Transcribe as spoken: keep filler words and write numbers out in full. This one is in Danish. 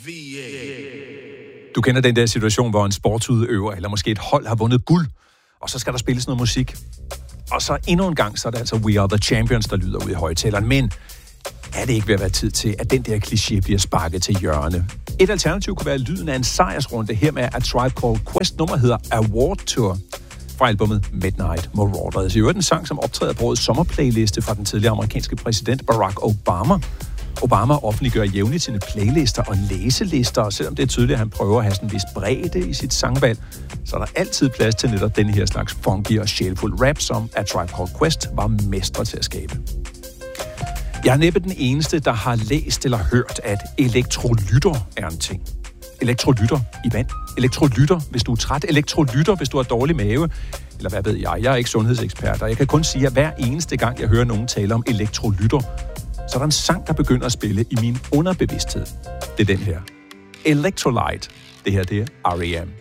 Du kender den der situation, hvor en sportsudøver eller måske et hold har vundet guld, og så skal der spilles noget musik. Og så endnu en gang, så er det altså We Are The Champions, der lyder ud i højtaleren. Men er det ikke ved at være tid til, at den der kliché bliver sparket til hjørne? Et alternativ kunne være lyden af en sejrsrunde her med A Tribe Called Quest. Nummer hedder Award Tour fra albumet Midnight Marauders. I øvrigt en sang, som optræder på årets sommerplayliste fra den tidligere amerikanske præsident Barack Obama. Obama offentliggør jævnligt sine playlister og læselister, og selvom det er tydeligt, at han prøver at have sådan en vis bredde i sit sangvalg, så er der altid plads til netop den her slags funky og sjælfuld rap, som A Tribe Called Quest var mestre til at skabe. Jeg er næppe den eneste, der har læst eller hørt, at elektrolytter er en ting. Elektrolytter i vand. Elektrolytter, hvis du er træt. Elektrolytter, hvis du har dårlig mave. Eller hvad ved jeg? Jeg er ikke sundhedsekspert, og jeg kan kun sige, at hver eneste gang, jeg hører nogen tale om elektrolytter, så er der en sang, der begynder at spille i min underbevidsthed. Det er den her. Electrolyte. Det her, det er R E M.